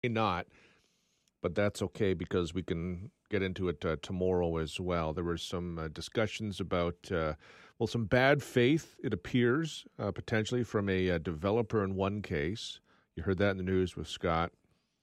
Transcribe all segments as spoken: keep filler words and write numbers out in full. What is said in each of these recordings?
not, but that's okay because we can get into it uh, tomorrow as well. There were some uh, discussions about, uh, well, some bad faith, it appears, uh, potentially from a, a developer in one case. You heard that in the news with Scott.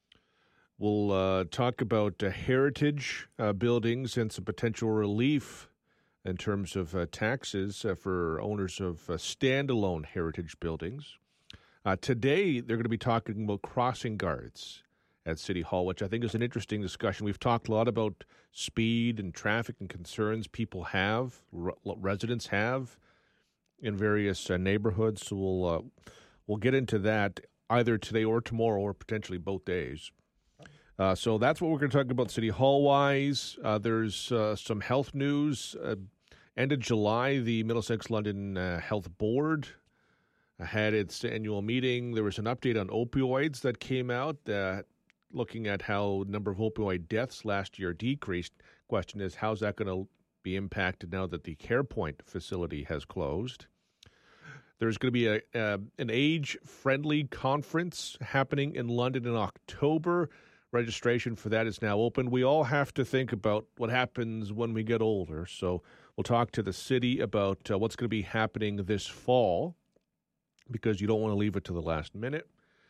We'll uh, talk about uh, heritage uh, buildings and some potential relief in terms of uh, taxes uh, for owners of uh, standalone heritage buildings. Uh, today, they're going to be talking about crossing guards at City Hall, which I think is an interesting discussion. We've talked a lot about speed and traffic and concerns people have, re- residents have in various uh, neighborhoods. So we'll uh, we'll get into that either today or tomorrow or potentially both days. Uh, so that's what we're going to talk about City Hall-wise. Uh, there's uh, some health news. Uh, end of July, the Middlesex London uh, Health Board had its annual meeting. There was an update on opioids that came out, uh, looking at how the number of opioid deaths last year decreased. Question is, how's that going to be impacted now that the CarePoint facility has closed? There's going to be a, uh, an age-friendly conference happening in London in October. Registration for that is now open. We all have to think about what happens when we get older. So we'll talk to the city about uh, what's going to be happening this fall, because you don't want to leave it to the last minute.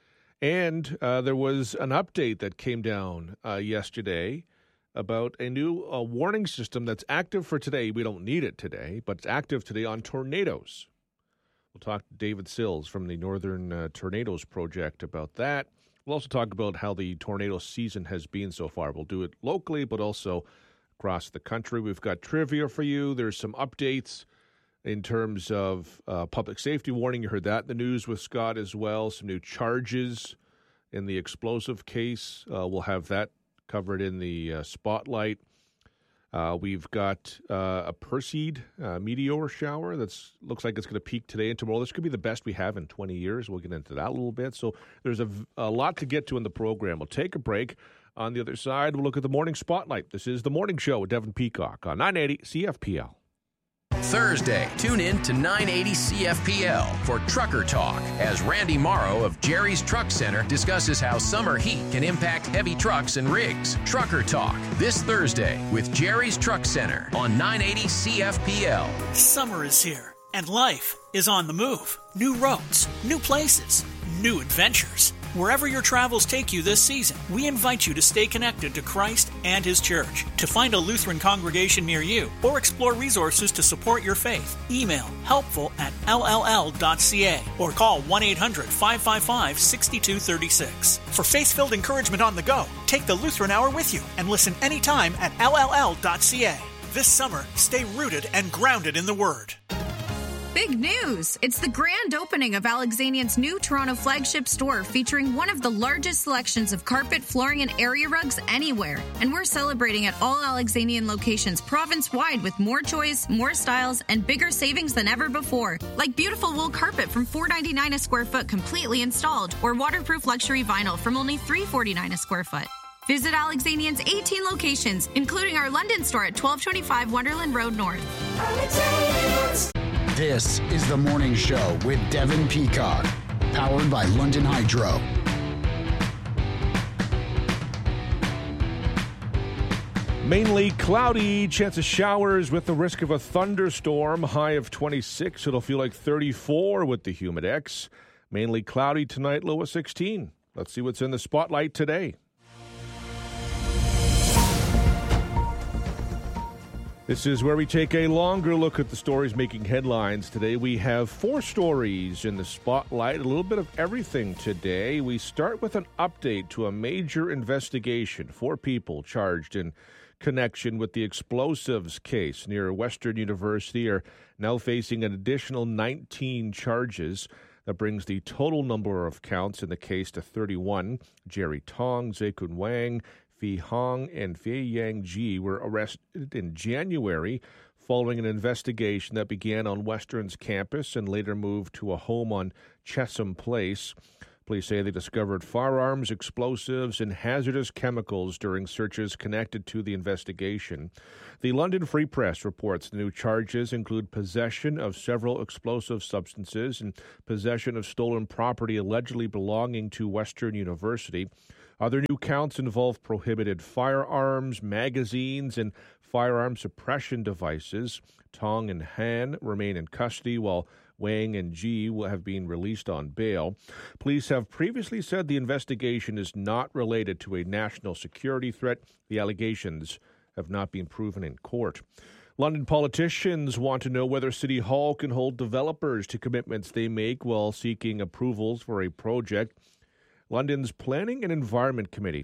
And uh, there was an update that came down uh, yesterday about a new uh, warning system that's active for today. We don't need it today, but it's active today on tornadoes. We'll talk to David Sills from the Northern uh, Tornadoes Project about that. We'll also talk about how the tornado season has been so far. We'll do it locally, but also across the country. We've got trivia for you. There's some updates in terms of uh, public safety warning. You heard that in the news with Scott as well. Some new charges in the explosive case. Uh, we'll have that covered in the uh, spotlight. Uh, we've got uh, a Perseid uh, meteor shower that looks like it's going to peak today and tomorrow. This could be the best we have in twenty years. We'll get into that a little bit. So there's a, a lot to get to in the program. We'll take a break. On the other side, we'll look at the morning spotlight. This is The Morning Show with Devin Peacock on nine eighty C F P L. Thursday, tune in to nine eighty C F P L for Trucker Talk as Randy Morrow of Jerry's Truck Center discusses how summer heat can impact heavy trucks and rigs. Trucker Talk this Thursday with Jerry's Truck Center on nine eighty C F P L. Summer is here and life is on the move. New roads, new places, new adventures. Wherever your travels take you this season, we invite you to stay connected to Christ and His Church. To find a Lutheran congregation near you or explore resources to support your faith, email helpful at l l l dot c a or call one eight hundred five five five six two three six. For faith-filled encouragement on the go, take the Lutheran Hour with you and listen anytime at l l l dot c a. This summer, stay rooted and grounded in the Word. Big news! It's the grand opening of Alexanian's new Toronto flagship store featuring one of the largest selections of carpet, flooring, and area rugs anywhere. And we're celebrating at all Alexanian locations province-wide with more choice, more styles, and bigger savings than ever before. Like beautiful wool carpet from four dollars and ninety-nine cents a square foot completely installed, or waterproof luxury vinyl from only three dollars and forty-nine cents a square foot. Visit Alexanian's eighteen locations, including our London store at twelve twenty-five Wonderland Road North. Alexanians. This is The Morning Show with Devin Peacock, powered by London Hydro. Mainly cloudy, chance of showers with the risk of a thunderstorm, high of twenty-six. It'll feel like thirty-four with the Humidex. Mainly cloudy tonight, low of sixteen. Let's see what's in the spotlight today. This is where we take a longer look at the stories making headlines today. We have four stories in the spotlight, a little bit of everything today. We start with an update to a major investigation. Four people charged in connection with the explosives case near Western University are now facing an additional nineteen charges. That brings the total number of counts in the case to thirty-one. Jerry Tong, Zekun Wang, Fei Hong, and Fei Yang Ji were arrested in January following an investigation that began on Western's campus and later moved to a home on Chesham Place. Police say they discovered firearms, explosives, and hazardous chemicals during searches connected to the investigation. The London Free Press reports the new charges include possession of several explosive substances and possession of stolen property allegedly belonging to Western University. Other new counts involve prohibited firearms, magazines, and firearm suppression devices. Tong and Han remain in custody, while Wang and Ji will have been released on bail. Police have previously said the investigation is not related to a national security threat. The allegations have not been proven in court. London politicians want to know whether City Hall can hold developers to commitments they make while seeking approvals for a project. London's Planning and Environment Committee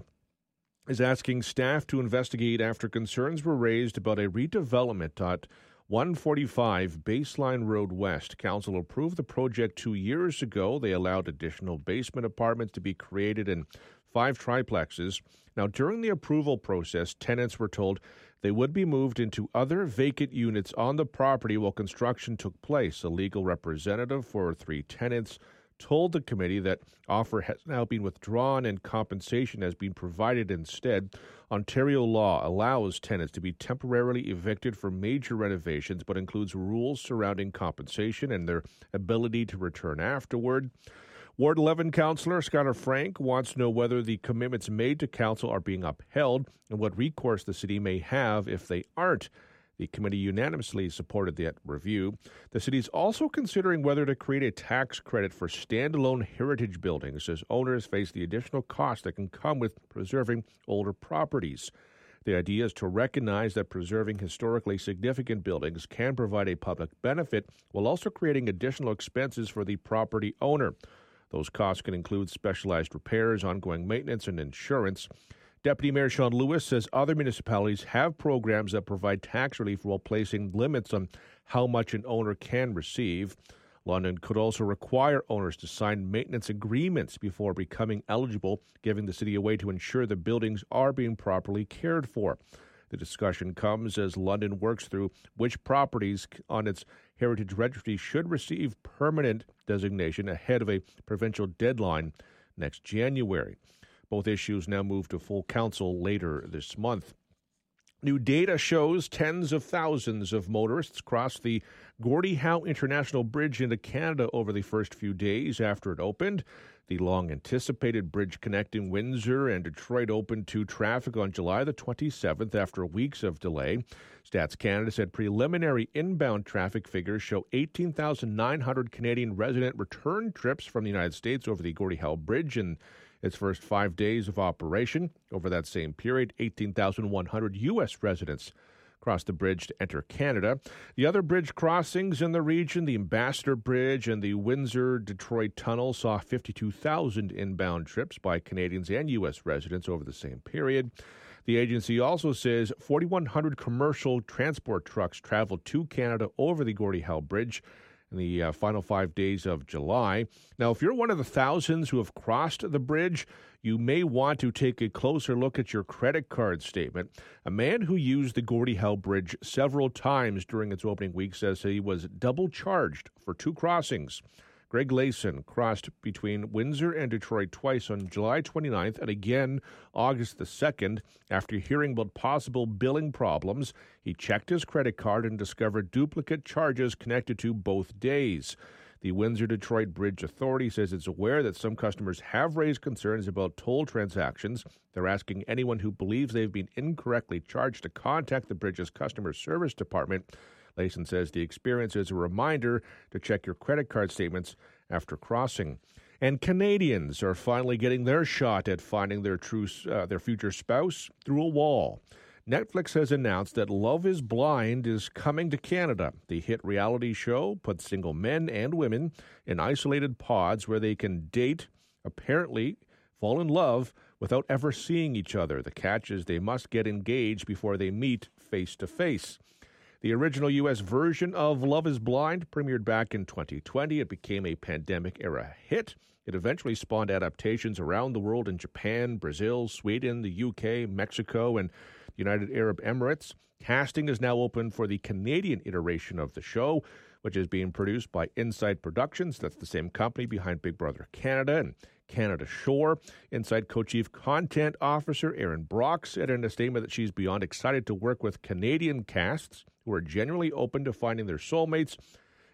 is asking staff to investigate after concerns were raised about a redevelopment at one forty-five Baseline Road West. Council approved the project two years ago. They allowed additional basement apartments to be created in five triplexes. Now, during the approval process, tenants were told they would be moved into other vacant units on the property while construction took place. A legal representative for three tenants told the committee that offer has now been withdrawn and compensation has been provided instead. Ontario law allows tenants to be temporarily evicted for major renovations, but includes rules surrounding compensation and their ability to return afterward. Ward eleven councillor Skylar Frank wants to know whether the commitments made to council are being upheld and what recourse the city may have if they aren't. The committee unanimously supported that review. The city is also considering whether to create a tax credit for standalone heritage buildings, as owners face the additional cost that can come with preserving older properties. The idea is to recognize that preserving historically significant buildings can provide a public benefit while also creating additional expenses for the property owner. Those costs can include specialized repairs, ongoing maintenance, and insurance. Deputy Mayor Sean Lewis says other municipalities have programs that provide tax relief while placing limits on how much an owner can receive. London could also require owners to sign maintenance agreements before becoming eligible, giving the city a way to ensure the buildings are being properly cared for. The discussion comes as London works through which properties on its heritage registry should receive permanent designation ahead of a provincial deadline next January. Both issues now move to full council later this month. New data shows tens of thousands of motorists crossed the Gordie Howe International Bridge into Canada over the first few days after it opened. The long-anticipated bridge connecting Windsor and Detroit opened to traffic on July the twenty-seventh after weeks of delay. Stats Canada said preliminary inbound traffic figures show eighteen thousand nine hundred Canadian resident return trips from the United States over the Gordie Howe Bridge in its first five days of operation. Over that same period, eighteen thousand one hundred U S residents crossed the bridge to enter Canada. The other bridge crossings in the region, the Ambassador Bridge and the Windsor-Detroit Tunnel, saw fifty-two thousand inbound trips by Canadians and U S residents over the same period. The agency also says forty-one hundred commercial transport trucks traveled to Canada over the Gordie Howe Bridge in the uh, final five days of July. Now, if you're one of the thousands who have crossed the bridge, you may want to take a closer look at your credit card statement. A man who used the Gordie Howe Bridge several times during its opening week says he was double charged for two crossings. Greg Layson crossed between Windsor and Detroit twice on July twenty-ninth and again August the second. After hearing about possible billing problems, he checked his credit card and discovered duplicate charges connected to both days. The Windsor-Detroit Bridge Authority says it's aware that some customers have raised concerns about toll transactions. They're asking anyone who believes they've been incorrectly charged to contact the bridge's customer service department. Layson says the experience is a reminder to check your credit card statements after crossing. And Canadians are finally getting their shot at finding their true, uh, their future spouse through a wall. Netflix has announced that Love is Blind is coming to Canada. The hit reality show puts single men and women in isolated pods where they can date, apparently fall in love, without ever seeing each other. The catch is they must get engaged before they meet face-to-face. The original U S version of Love is Blind premiered back in twenty twenty. It became a pandemic-era hit. It eventually spawned adaptations around the world in Japan, Brazil, Sweden, the U K, Mexico, and United Arab Emirates. Casting is now open for the Canadian iteration of the show, which is being produced by Inside Productions. That's the same company behind Big Brother Canada and Canada Shore. Inside Co-Chief Content Officer Erin Brock said in a statement that she's beyond excited to work with Canadian casts who are genuinely open to finding their soulmates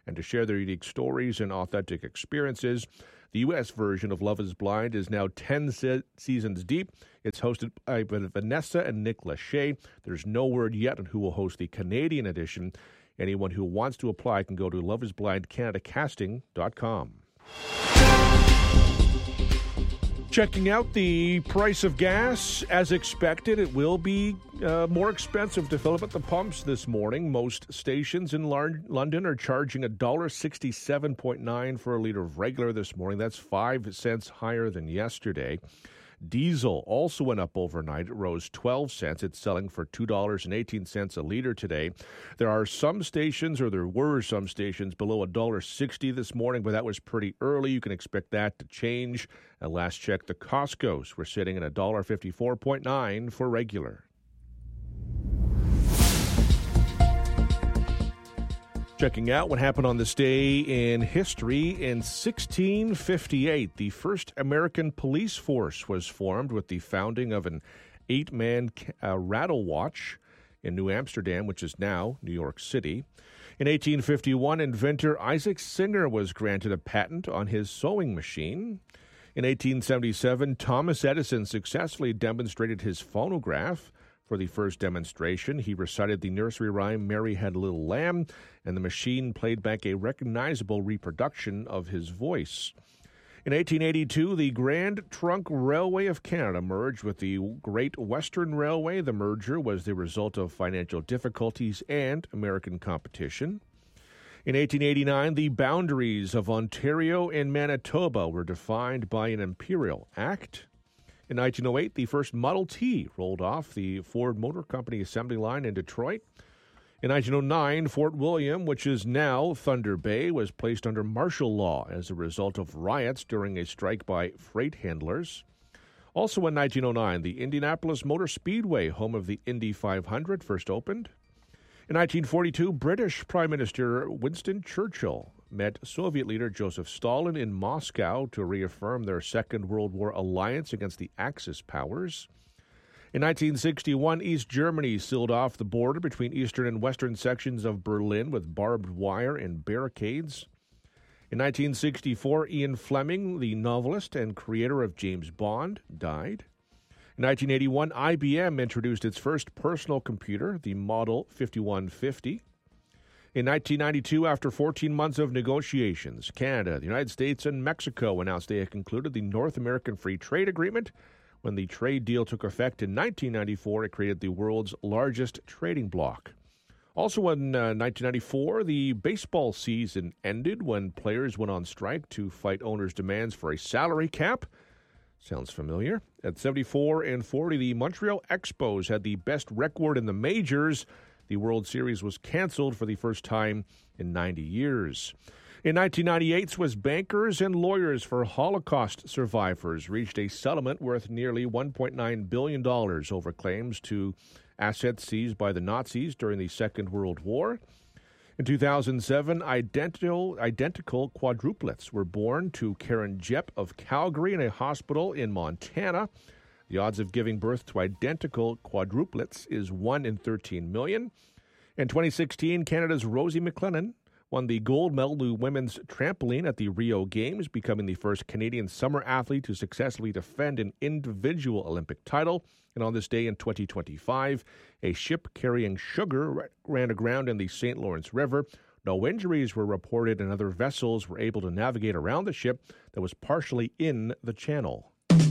and to share their unique stories and authentic experiences. The U S version of Love is Blind is now ten se- seasons deep. It's hosted by Vanessa and Nick Lachey. There's no word yet on who will host the Canadian edition. Anyone who wants to apply can go to love is blind canada casting dot com. Checking out the price of gas, as expected, it will be uh, more expensive to fill up at the pumps this morning. Most stations in Lar- London are charging one dollar sixty-seven point nine for a litre of regular this morning. That's five cents higher than yesterday. Diesel also went up overnight. It rose twelve cents. It's selling for two dollars and eighteen cents a litre today. There are some stations, or there were some stations, below one dollar sixty this morning, but that was pretty early. You can expect that to change. At last check, the Costco's were sitting at one dollar fifty-four point nine for regular. Checking out what happened on this day in history. In sixteen fifty-eight, the first American police force was formed with the founding of an eight-man uh, rattle watch in New Amsterdam, which is now New York City. In eighteen fifty-one, inventor Isaac Singer was granted a patent on his sewing machine. In eighteen seventy-seven, Thomas Edison successfully demonstrated his phonograph. For the first demonstration, he recited the nursery rhyme, Mary Had a Little Lamb, and the machine played back a recognizable reproduction of his voice. In eighteen eighty-two, the Grand Trunk Railway of Canada merged with the Great Western Railway. The merger was the result of financial difficulties and American competition. In eighteen eighty-nine, the boundaries of Ontario and Manitoba were defined by an imperial act. In nineteen oh eight, the first Model T rolled off the Ford Motor Company assembly line in Detroit. In nineteen oh nine, Fort William, which is now Thunder Bay, was placed under martial law as a result of riots during a strike by freight handlers. Also in nineteen oh nine, the Indianapolis Motor Speedway, home of the Indy five hundred, first opened. In nineteen forty-two, British Prime Minister Winston Churchill met Soviet leader Joseph Stalin in Moscow to reaffirm their Second World War alliance against the Axis powers. In nineteen sixty-one, East Germany sealed off the border between eastern and western sections of Berlin with barbed wire and barricades. In nineteen sixty-four, Ian Fleming, the novelist and creator of James Bond, died. In nineteen eighty-one, I B M introduced its first personal computer, the Model fifty-one fifty. In nineteen ninety-two, after fourteen months of negotiations, Canada, the United States, and Mexico announced they had concluded the North American Free Trade Agreement. When the trade deal took effect in nineteen ninety-four, it created the world's largest trading bloc. Also in uh, nineteen ninety-four, the baseball season ended when players went on strike to fight owners' demands for a salary cap. Sounds familiar. At seventy-four and forty, the Montreal Expos had the best record in the majors. The World Series was canceled for the first time in ninety years. In nineteen ninety-eight, Swiss bankers and lawyers for Holocaust survivors reached a settlement worth nearly one point nine billion dollars over claims to assets seized by the Nazis during the Second World War. In two thousand seven, identical, identical quadruplets were born to Karen Jepp of Calgary in a hospital in Montana. The odds of giving birth to identical quadruplets is one in thirteen million. In twenty sixteen, Canada's Rosie McLennan won the gold medal in women's trampoline at the Rio Games, becoming the first Canadian summer athlete to successfully defend an individual Olympic title. And on this day in twenty twenty-five, a ship carrying sugar ran aground in the Saint Lawrence River. No injuries were reported, and other vessels were able to navigate around the ship that was partially in the channel.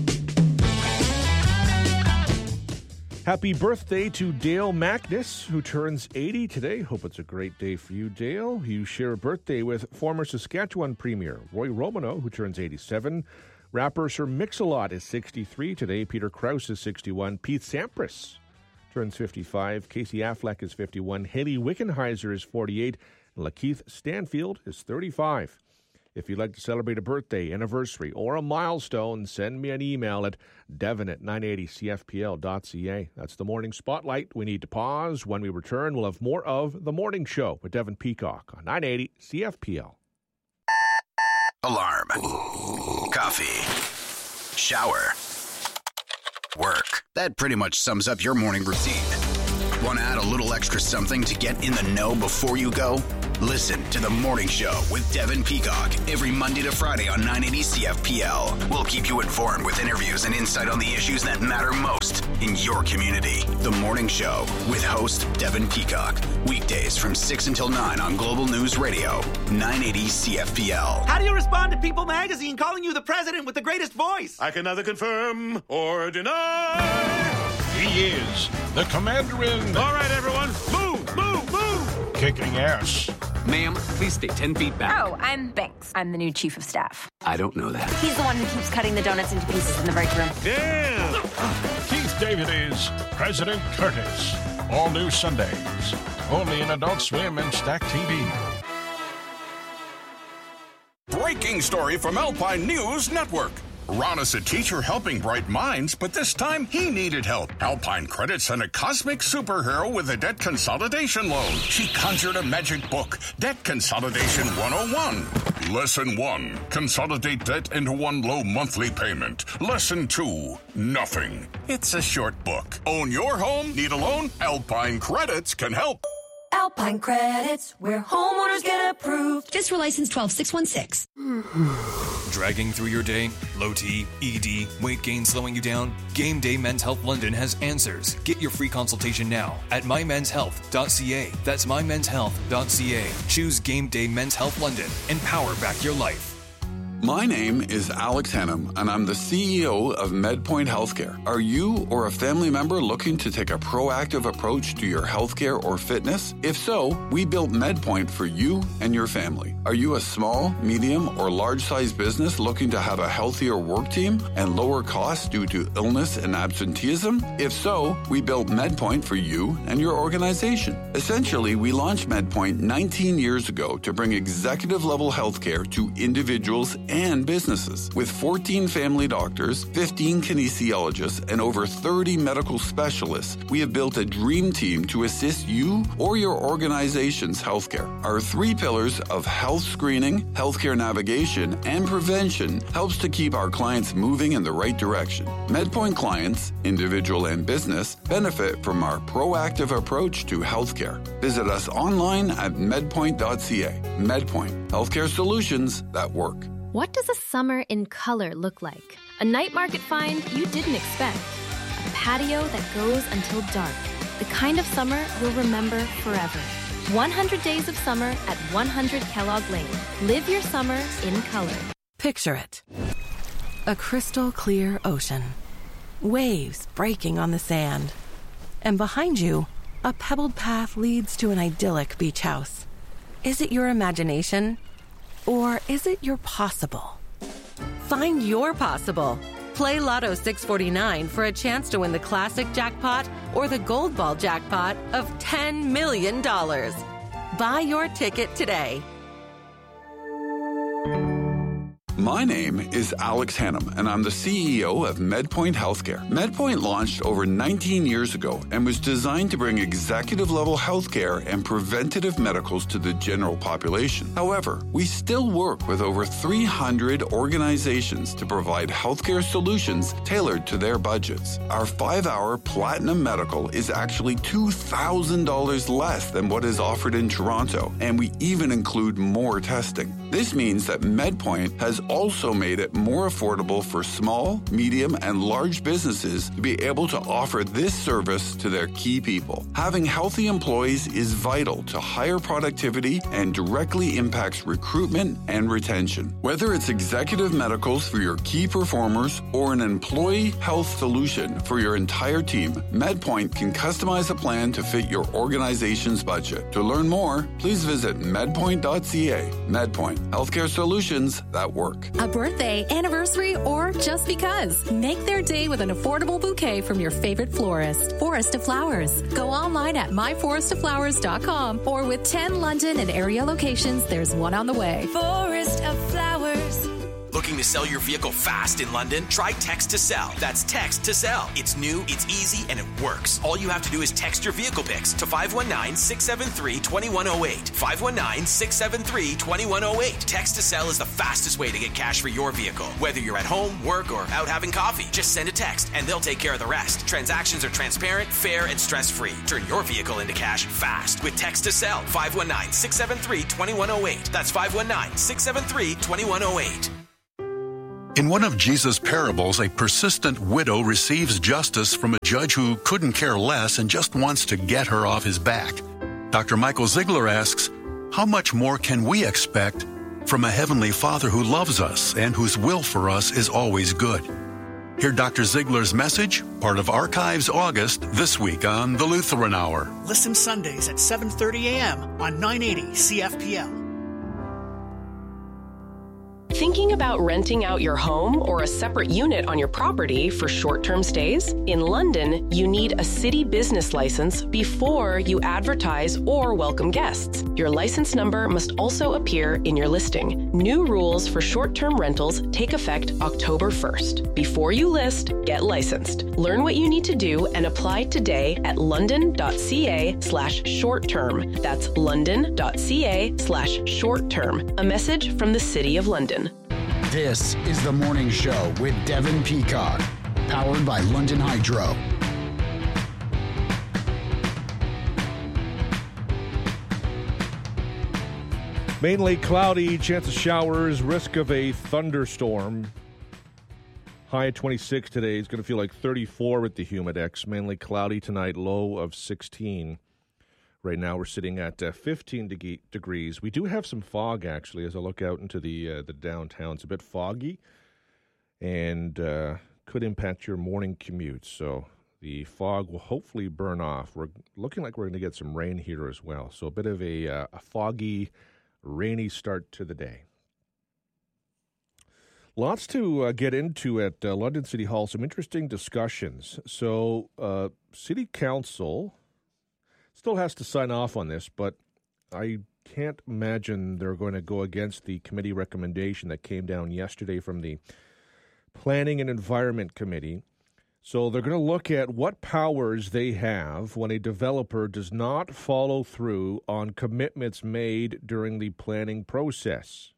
Happy birthday to Dale Magnus, who turns eighty today. Hope it's a great day for you, Dale. You share a birthday with former Saskatchewan Premier Roy Romano, who turns eighty-seven. Rapper Sir Mix-a-Lot is sixty-three today. Peter Krause is sixty-one. Pete Sampras turns fifty-five. Casey Affleck is fifty-one. Haley Wickenheiser is forty-eight. And Lakeith Stanfield is thirty-five. If you'd like to celebrate a birthday, anniversary, or a milestone, send me an email at devon at nine eighty c f p l dot c a. That's the Morning Spotlight. We need to pause. When we return, we'll have more of The Morning Show with Devon Peacock on nine eighty C F P L. Alarm. Coffee. Shower. Work. That pretty much sums up your morning routine. Want to add a little extra something to get in the know before you go? Listen to The Morning Show with Devin Peacock every Monday to Friday on nine eighty C F P L. We'll keep you informed with interviews and insight on the issues that matter most in your community. The Morning Show with host Devin Peacock. Weekdays from six until nine on Global News Radio, nine eighty C F P L. How do you respond to People Magazine calling you the president with the greatest voice? I can neither confirm or deny. He is the commander in... All right, everyone, move, move, move! Kicking ass. Ma'am, please stay ten feet back. Oh, I'm Banks. I'm the new chief of staff. I don't know that. He's the one who keeps cutting the donuts into pieces in the break room. Damn! Keith David is President Curtis. All new Sundays. Only in Adult Swim and Stack T V. Breaking story from Alpine News Network. Ron is a teacher helping bright minds, but this time he needed help. Alpine Credit sent a cosmic superhero with a debt consolidation loan. She conjured a magic book, Debt Consolidation one oh one. Lesson one, consolidate debt into one low monthly payment. Lesson two, nothing. It's a short book. Own your home? Need a loan? Alpine Credits can help. Alpine Credits, where homeowners get approved. Just for license twelve six one six. Dragging through your day? Low T, E D, weight gain slowing you down? Game Day Men's Health London has answers. Get your free consultation now at my mens health dot c a. That's my mens health dot c a. Choose Game Day Men's Health London and power back your life. My name is Alex Hannum, and I'm the C E O of MedPoint Healthcare. Are you or a family member looking to take a proactive approach to your healthcare or fitness? If so, we built MedPoint for you and your family. Are you a small, medium, or large-sized business looking to have a healthier work team and lower costs due to illness and absenteeism? If so, we built MedPoint for you and your organization. Essentially, we launched MedPoint nineteen years ago to bring executive-level healthcare to individuals and businesses. With fourteen family doctors, fifteen kinesiologists, and over thirty medical specialists, we have built a dream team to assist you or your organization's healthcare. Our three pillars of health screening, healthcare navigation, and prevention helps to keep our clients moving in the right direction. MedPoint clients, individual and business, benefit from our proactive approach to healthcare. Visit us online at medpoint dot c a. MedPoint, healthcare solutions that work. What does a summer in color look like? A night market find you didn't expect. A patio that goes until dark. The kind of summer you'll remember forever. one hundred days of summer at one hundred Kellogg Lane. Live your summer in color. Picture it. A crystal clear ocean. Waves breaking on the sand. And behind you, a pebbled path leads to an idyllic beach house. Is it your imagination? Or is it your possible? Find your possible. Play Lotto six forty-nine for a chance to win the classic jackpot or the gold ball jackpot of ten million dollars. Buy your ticket today. My name is Alex Hannum, and I'm the C E O of MedPoint Healthcare. MedPoint launched over nineteen years ago and was designed to bring executive-level healthcare and preventative medicals to the general population. However, we still work with over three hundred organizations to provide healthcare solutions tailored to their budgets. Our five-hour Platinum Medical is actually two thousand dollars less than what is offered in Toronto, and we even include more testing. This means that MedPoint has also made it more affordable for small, medium, and large businesses to be able to offer this service to their key people. Having healthy employees is vital to higher productivity and directly impacts recruitment and retention. Whether it's executive medicals for your key performers or an employee health solution for your entire team, MedPoint can customize a plan to fit your organization's budget. To learn more, please visit medpoint dot c a. MedPoint, healthcare solutions that work. A birthday, anniversary, or just because. Make their day with an affordable bouquet from your favorite florist. Forest of Flowers. Go online at my forest of flowers dot com or with ten London and area locations, there's one on the way. Forest of Flowers. Looking to sell your vehicle fast in London? Try Text to Sell. That's Text to Sell. It's new, it's easy, and it works. All you have to do is text your vehicle pics to five one nine, six seven three, two one zero eight. five one nine, six seven three, two one zero eight. Text to Sell is the fastest way to get cash for your vehicle. Whether you're at home, work, or out having coffee, just send a text and they'll take care of the rest. Transactions are transparent, fair, and stress-free. Turn your vehicle into cash fast with Text to Sell. five one nine, six seven three, two one zero eight. That's five one nine, six seven three, two one zero eight. In one of Jesus' parables, a persistent widow receives justice from a judge who couldn't care less and just wants to get her off his back. Doctor Michael Ziegler asks, how much more can we expect from a Heavenly Father who loves us and whose will for us is always good? Hear Doctor Ziegler's message, part of Archives August, this week on the Lutheran Hour. Listen Sundays at seven thirty a.m. on nine eighty C F P L. Thinking about renting out your home or a separate unit on your property for short-term stays? In London, you need a city business license before you advertise or welcome guests. Your license number must also appear in your listing. New rules for short-term rentals take effect October first. Before you list, get licensed. Learn what you need to do and apply today at london.ca slash short-term. That's london.ca slash short-term. A message from the City of London. This is The Morning Show with Devin Peacock, powered by London Hydro. Mainly cloudy, chance of showers, risk of a thunderstorm. High at twenty-six today. It's going to feel like thirty-four with the Humidex. Mainly cloudy tonight, low of sixteen. Right now we're sitting at uh, fifteen de- degrees. We do have some fog, actually, as I look out into the uh, the downtown. It's a bit foggy and uh, could impact your morning commute. So the fog will hopefully burn off. We're looking like we're going to get some rain here as well. So a bit of a, uh, a foggy, rainy start to the day. Lots to uh, get into at uh, London City Hall. Some interesting discussions. So uh, City Council still has to sign off on this, but I can't imagine they're going to go against the committee recommendation that came down yesterday from the Planning and Environment Committee. So they're going to look at what powers they have when a developer does not follow through on commitments made during the planning process.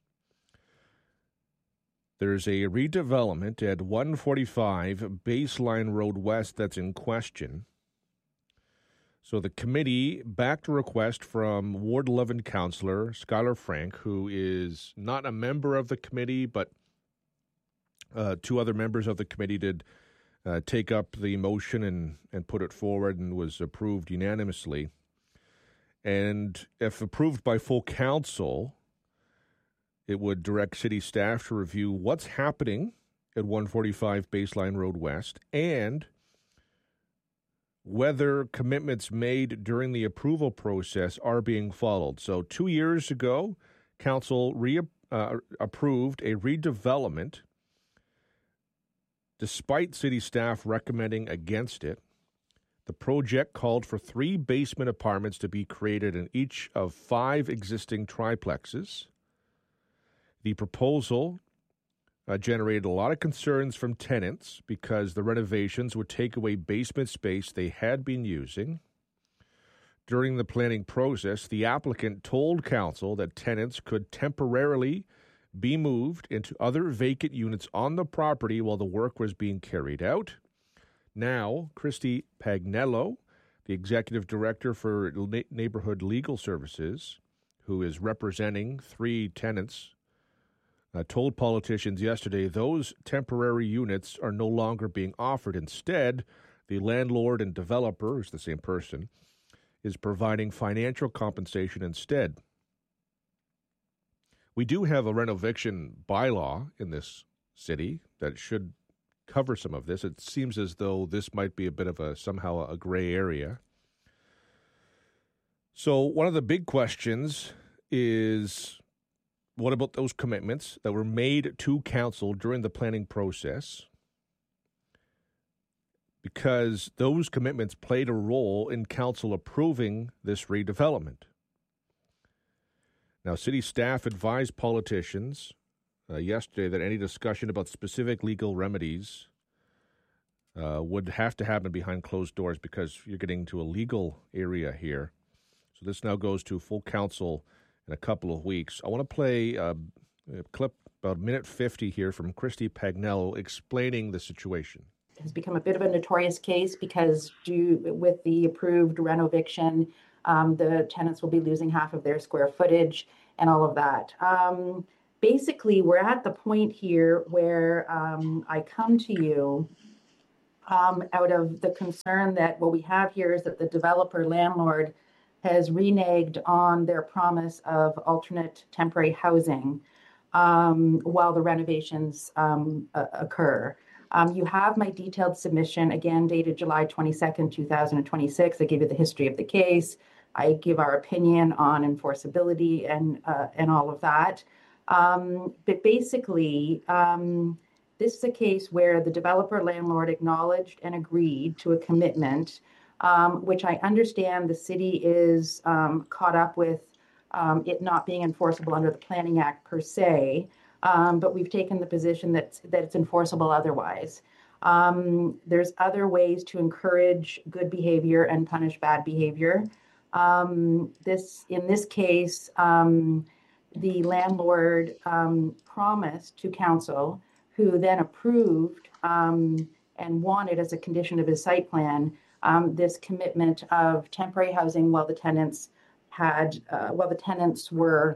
There's a redevelopment at one forty-five Baseline Road West that's in question. So the committee backed a request from Ward eleven Councillor Skylar Frank, who is not a member of the committee, but uh, two other members of the committee did uh, take up the motion and, and put it forward and was approved unanimously. And if approved by full council, it would direct city staff to review what's happening at one forty-five Baseline Road West and whether commitments made during the approval process are being followed. So two years ago, council re- uh, approved a redevelopment despite city staff recommending against it. The project called for three basement apartments to be created in each of five existing triplexes. The proposal Uh, generated a lot of concerns from tenants because the renovations would take away basement space they had been using. During the planning process, the applicant told council that tenants could temporarily be moved into other vacant units on the property while the work was being carried out. Now, Christy Pagnello, the executive director for Na- Neighborhood Legal Services, who is representing three tenants, Uh, told politicians yesterday those temporary units are no longer being offered. Instead, the landlord and developer, who's the same person, is providing financial compensation instead. We do have a renoviction bylaw in this city that should cover some of this. It seems as though this might be a bit of a somehow a gray area. So one of the big questions is, what about those commitments that were made to council during the planning process? Because those commitments played a role in council approving this redevelopment. Now, city staff advised politicians uh, yesterday that any discussion about specific legal remedies uh, would have to happen behind closed doors because you're getting to a legal area here. So this now goes to full council in a couple of weeks. I want to play uh, a clip about a minute fifty here from Christy Pagnello explaining the situation. It has become a bit of a notorious case because due with the approved renoviction, um, the tenants will be losing half of their square footage and all of that. Um, basically, we're at the point here where um, I come to you um, out of the concern that what we have here is that the developer landlord has reneged on their promise of alternate temporary housing um, while the renovations um, uh, occur. Um, you have my detailed submission, again, dated July twenty-second, two thousand twenty-six. I give you the history of the case. I give our opinion on enforceability and uh, and all of that. Um, but basically, um, this is a case where the developer landlord acknowledged and agreed to a commitment, um, which I understand the city is um, caught up with um, it not being enforceable under the Planning Act per se, um, but we've taken the position that, that it's enforceable otherwise. Um, there's other ways to encourage good behavior and punish bad behavior. Um, this, in this case, um, the landlord um, promised to council, who then approved um, and wanted as a condition of his site plan, um, this commitment of temporary housing while the tenants had, uh, while the tenants were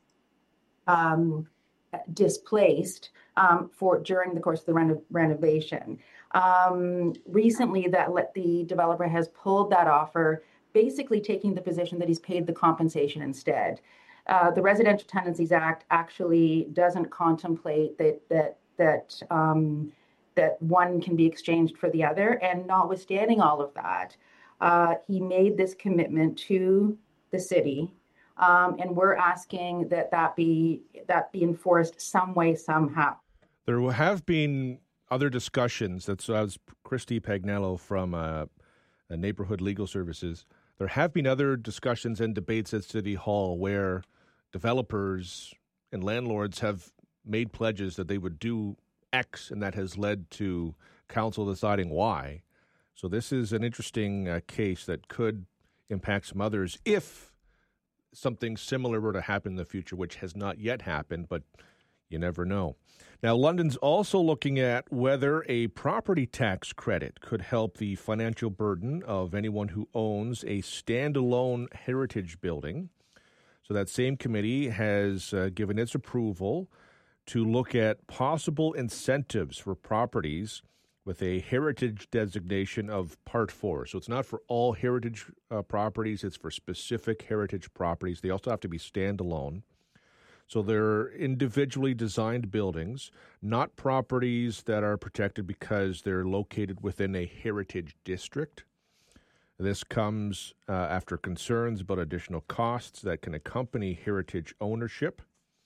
um, displaced um, for during the course of the reno- renovation. Um, recently, that let the developer has pulled that offer, basically taking the position that he's paid the compensation instead. Uh, the Residential Tenancies Act actually doesn't contemplate that that that um, that one can be exchanged for the other. And notwithstanding all of that, uh, he made this commitment to the city, um, and we're asking that that be that be enforced some way, somehow. There have been other discussions. That's as Christy Pagnello from uh, Neighborhood Legal Services. There have been other discussions and debates at City Hall where developers and landlords have made pledges that they would do X, and that has led to council deciding Y. So this is an interesting uh, case that could impact some others if something similar were to happen in the future, which has not yet happened, but you never know. Now, London's also looking at whether a property tax credit could help the financial burden of anyone who owns a standalone heritage building. So that same committee has uh, given its approval to look at possible incentives for properties with a heritage designation of Part four. So it's not for all heritage uh, properties, it's for specific heritage properties. They also have to be standalone. So they're individually designed buildings, not properties that are protected because they're located within a heritage district. This comes uh, after concerns about additional costs that can accompany heritage ownership.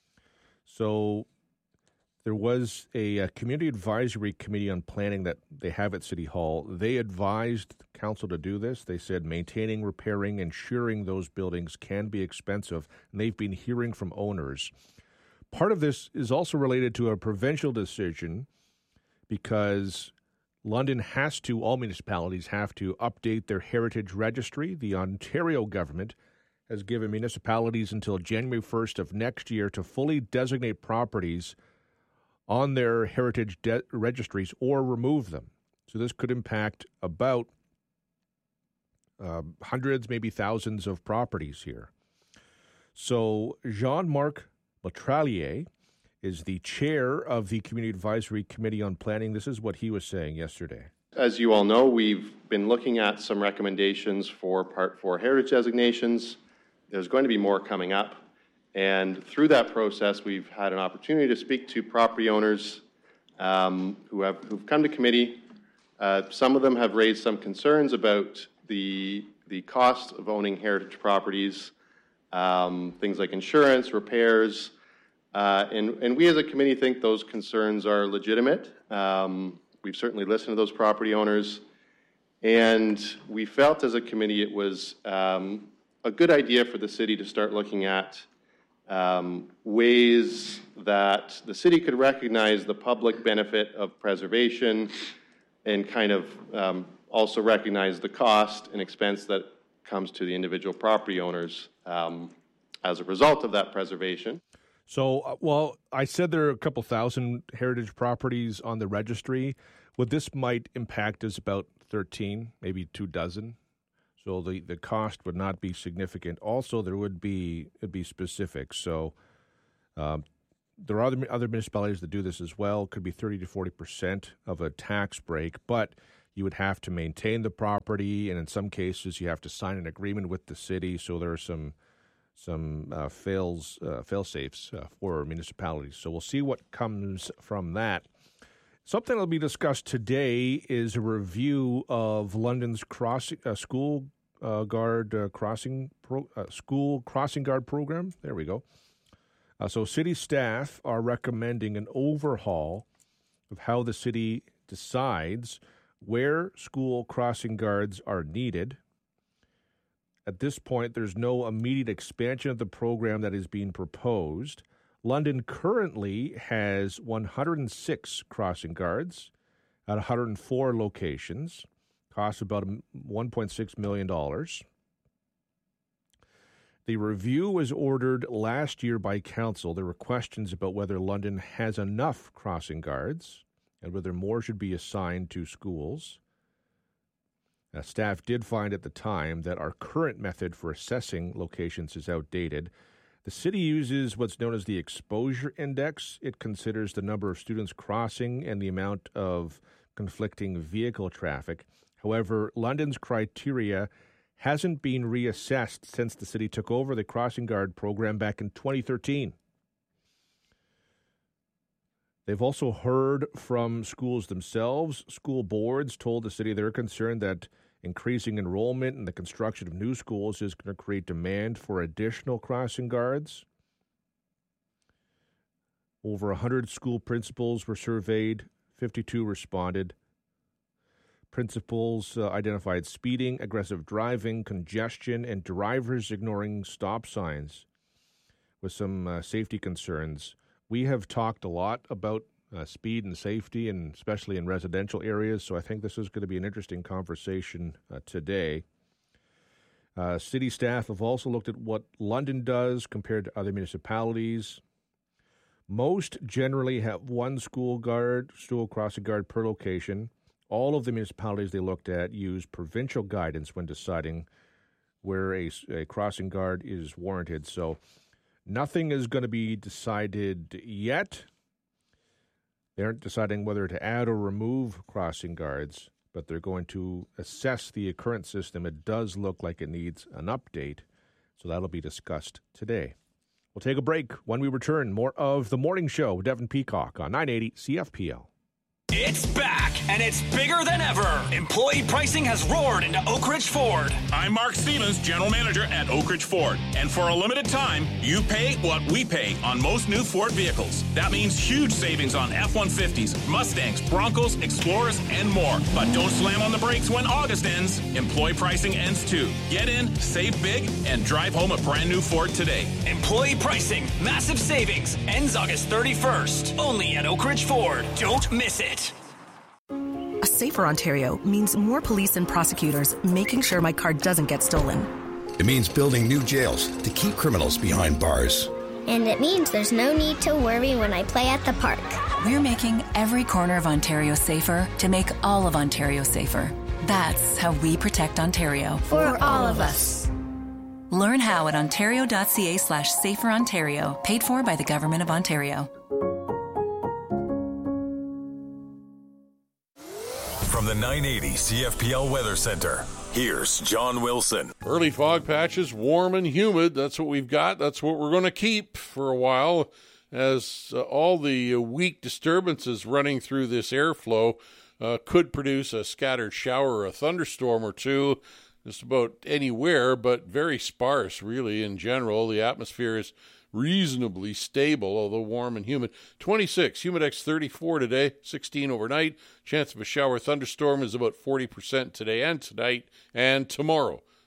So there was a, a community advisory committee on planning that they have at City Hall. They advised council to do this. They said maintaining, repairing, insuring those buildings can be expensive, and they've been hearing from owners. Part of this is also related to a provincial decision because London has to, all municipalities have to update their heritage registry. The Ontario government has given municipalities until January first of next year to fully designate properties on their heritage de- registries or remove them. So this could impact about uh, hundreds, maybe thousands of properties here. So Jean-Marc Latralier is the chair of the Community Advisory Committee on Planning. This is what he was saying yesterday. As you all know, we've been looking at some recommendations for Part four heritage designations. There's going to be more coming up. And through that process, we've had an opportunity to speak to property owners um, who have who've come to committee. Uh, some of them have raised some concerns about the the cost of owning heritage properties, um, things like insurance, repairs, uh, and and we as a committee think those concerns are legitimate. Um, we've certainly listened to those property owners, and we felt as a committee it was um, a good idea for the city to start looking at um, ways that the city could recognize the public benefit of preservation and kind of um, also recognize the cost and expense that comes to the individual property owners um, as a result of that preservation. So, uh, well, I said there are a couple thousand heritage properties on the registry. What this might impact is about thirteen, maybe two dozen. So the, the cost would not be significant. Also, there would be it'd be specific. So um, there are other, other municipalities that do this as well. It could be thirty to forty percent of a tax break, but you would have to maintain the property, and in some cases, you have to sign an agreement with the city. So there are some some uh, fails uh, fail safes uh, for municipalities. So we'll see what comes from that. Something that will be discussed today is a review of London's crossing uh, school uh, guard uh, crossing pro, uh, school crossing guard program. There we go. Uh, so city staff are recommending an overhaul of how the city decides where school crossing guards are needed. At this point, there's no immediate expansion of the program that is being proposed. London currently has one hundred six crossing guards at one hundred four locations. Costs about one point six million dollars. The review was ordered last year by council. There were questions about whether London has enough crossing guards and whether more should be assigned to schools. Now, staff did find at the time that our current method for assessing locations is outdated. The city uses what's known as the exposure index. It considers the number of students crossing and the amount of conflicting vehicle traffic. However, London's criteria hasn't been reassessed since the city took over the crossing guard program back in twenty thirteen. They've also heard from schools themselves. School boards told the city they're concerned that increasing enrollment and the construction of new schools is going to create demand for additional crossing guards. Over one hundred school principals were surveyed, fifty-two responded. Principals uh, identified speeding, aggressive driving, congestion, and drivers ignoring stop signs with some uh, safety concerns. We have talked a lot about uh, speed and safety, and especially in residential areas, so I think this is going to be an interesting conversation uh, today. Uh, city staff have also looked at what London does compared to other municipalities. Most generally have one school guard, school crossing guard per location. All of the municipalities they looked at use provincial guidance when deciding where a, a crossing guard is warranted. So nothing is going to be decided yet. They aren't deciding whether to add or remove crossing guards, but they're going to assess the current system. It does look like it needs an update, so that'll be discussed today. We'll take a break. When we return, more of The Morning Show with Devin Peacock on nine eighty C F P L. It's back, and it's bigger than ever. Employee pricing has roared into Oak Ridge Ford. I'm Mark Stevens, General Manager at Oak Ridge Ford. And for a limited time, you pay what we pay on most new Ford vehicles. That means huge savings on F one fifties, Mustangs, Broncos, Explorers, and more. But don't slam on the brakes when August ends. Employee pricing ends too. Get in, save big, and drive home a brand new Ford today. Employee pricing, massive savings, ends August thirty-first. Only at Oak Ridge Ford. Don't miss it. A safer Ontario means more police and prosecutors making sure my car doesn't get stolen. It means building new jails to keep criminals behind bars. And it means there's no need to worry when I play at the park. We're making every corner of Ontario safer to make all of Ontario safer. That's how we protect Ontario. For all of us. Learn how at ontario.ca slash safer Ontario. Paid for by the Government of Ontario. From the nine eighty C F P L Weather Center, here's John Wilson. Early fog patches, warm and humid. That's what we've got. That's what we're going to keep for a while, as uh, all the uh, weak disturbances running through this airflow uh, could produce a scattered shower or a thunderstorm or two just about anywhere, but very sparse, really, in general. The atmosphere is reasonably stable, although warm and humid. twenty-six, Humidex thirty-four today, sixteen overnight. Chance of a shower thunderstorm is about forty percent today and tonight and tomorrow.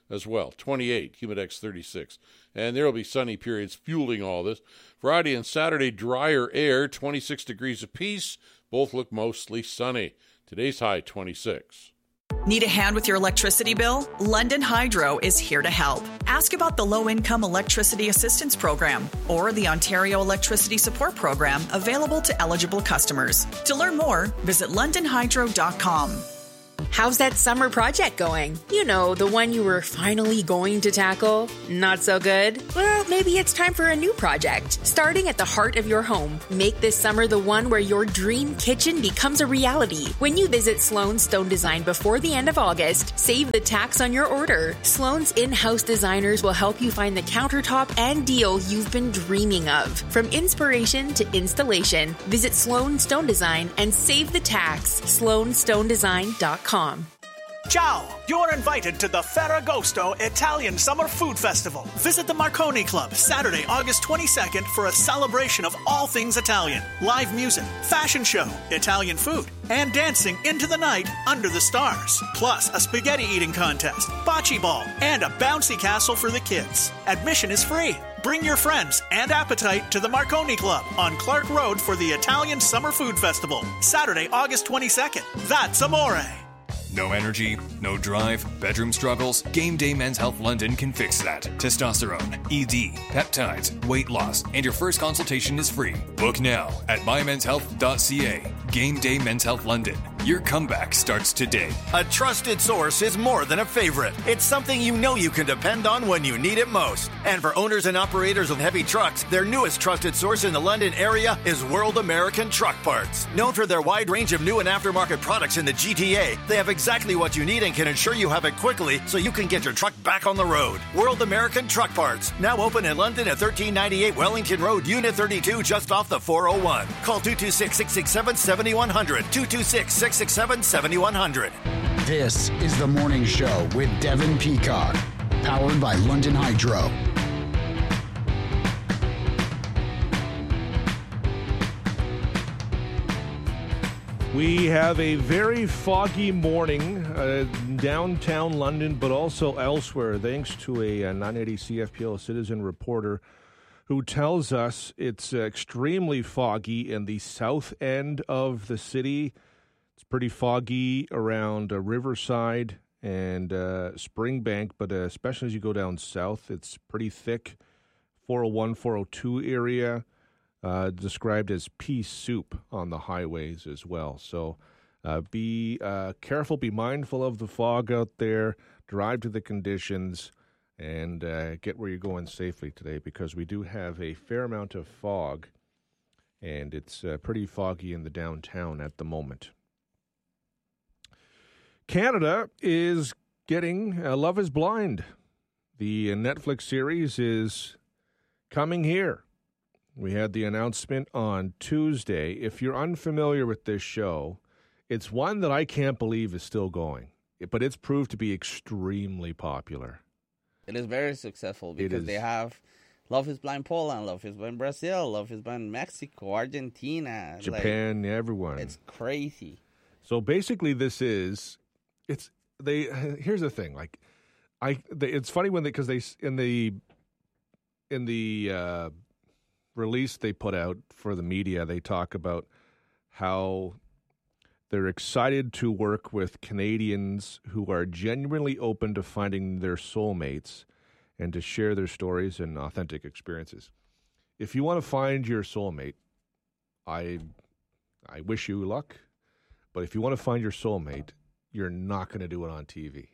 as well. twenty-eight, Humidex thirty-six. And there will be sunny periods fueling all this. Friday and Saturday, drier air, twenty-six degrees apiece. Both look mostly sunny. Today's high, twenty-six. Need a hand with your electricity bill? London Hydro is here to help. Ask about the Low-Income Electricity Assistance Program or the Ontario Electricity Support Program available to eligible customers. To learn more, visit london hydro dot com. How's that summer project going? You know, the one you were finally going to tackle? Not so good? Well, maybe it's time for a new project. Starting at the heart of your home, make this summer the one where your dream kitchen becomes a reality. When you visit Sloan Stone Design before the end of August, save the tax on your order. Sloan's in-house designers will help you find the countertop and deal you've been dreaming of. From inspiration to installation, visit Sloan Stone Design and save the tax. sloan stone design dot com. Ciao! You're invited to the Ferragosto Italian Summer Food Festival. Visit the Marconi Club Saturday, August twenty-second for a celebration of all things Italian. Live music, fashion show, Italian food, and dancing into the night under the stars. Plus a spaghetti eating contest, bocce ball, and a bouncy castle for the kids. Admission is free. Bring your friends and appetite to the Marconi Club on Clark Road for the Italian Summer Food Festival. Saturday, August twenty-second. That's amore. No energy, no drive, bedroom struggles? Game Day Men's Health London can fix that. Testosterone, E D, peptides, weight loss, and your first consultation is free. Book now at my men's health dot c a. Game Day Men's Health London. Your comeback starts today. A trusted source is more than a favorite. It's something you know you can depend on when you need it most. And for owners and operators of heavy trucks, their newest trusted source in the London area is World American Truck Parts. Known for their wide range of new and aftermarket products in the G T A, they have exactly what you need and can ensure you have it quickly so you can get your truck back on the road. World American Truck Parts, now open in London at thirteen ninety-eight Wellington Road, Unit thirty-two, just off the four oh one. Call two two six, six six seven, seven one zero zero, two two six, six six seven, seven one zero zero. This is The Morning Show with Devin Peacock, powered by London Hydro. We have a very foggy morning uh, downtown London, but also elsewhere, thanks to a, a nine eighty C F P L citizen reporter who tells us it's uh, extremely foggy in the south end of the city. It's pretty foggy around uh, Riverside and uh, Springbank, but uh, especially as you go down south, it's pretty thick. four oh one, four oh two area. Uh, described as pea soup on the highways as well. So uh, be uh, careful, be mindful of the fog out there, drive to the conditions, and uh, get where you're going safely today, because we do have a fair amount of fog, and it's uh, pretty foggy in the downtown at the moment. Canada is getting uh, Love is Blind. The uh, Netflix series is coming here. We had the announcement on Tuesday. If you're unfamiliar with this show, it's one that I can't believe is still going, but it's proved to be extremely popular. It is very successful because they have Love is Blind Poland, Love is Blind Brazil, Love is Blind Mexico, Argentina. Japan, like, everyone. It's crazy. So basically this is, it's, they, here's the thing, like, I, they, it's funny when they, because they, in the, in the, uh, release they put out for the media, they talk about how they're excited to work with Canadians who are genuinely open to finding their soulmates and to share their stories and authentic experiences. If you want to find your soulmate, I I wish you luck, but if you want to find your soulmate, you're not going to do it on T V.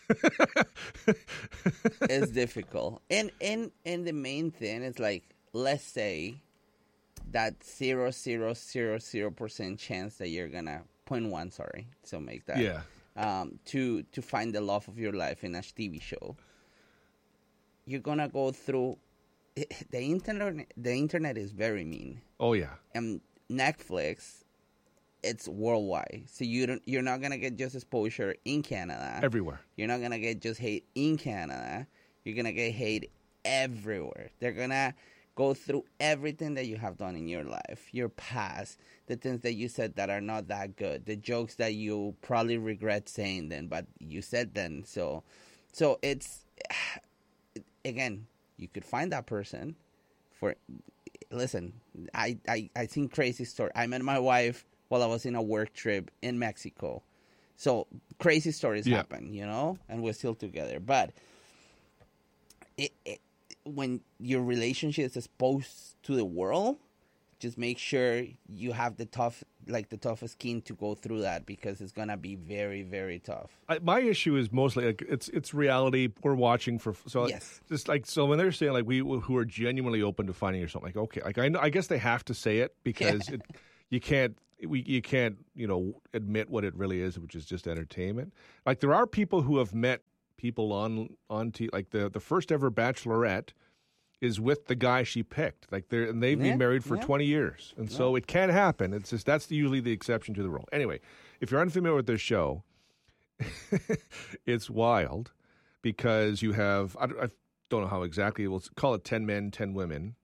It's difficult. And, and, and the main thing is like, let's say that zero zero zero zero percent chance that you're gonna point one, sorry, so make that yeah um to to find the love of your life in a T V show. You're gonna go through the internet. The internet is very mean. Oh yeah, and Netflix, it's worldwide, so you don't you're not gonna get just exposure in Canada. Everywhere, you're not gonna get just hate in Canada. You're gonna get hate everywhere. They're gonna go through everything that you have done in your life, your past, the things that you said that are not that good, the jokes that you probably regret saying them, but you said them. So, so it's again, you could find that person for, listen, I, I, I think crazy story. I met my wife while I was in a work trip in Mexico. So crazy stories yeah. happen, you know, and we're still together. But it, it, when your relationship is exposed to the world, just make sure you have the tough, like the toughest skin to go through that, because it's gonna be very, very tough. I, my issue is mostly like it's it's reality. We're watching for so yes. just like so when they're saying like we who are genuinely open to finding or something, like okay, like I know, I guess they have to say it because yeah. it, you can't we you can't you know admit what it really is, which is just entertainment. Like there are people who have met people on on t- like the the first ever Bachelorette is with the guy she picked. Like they're and they've yeah, been married for yeah. twenty years. And yeah. so it can happen. It's just that's usually the exception to the rule. Anyway, if you're unfamiliar with this show, it's wild because you have I, I don't know how exactly, we'll call it ten men, ten women.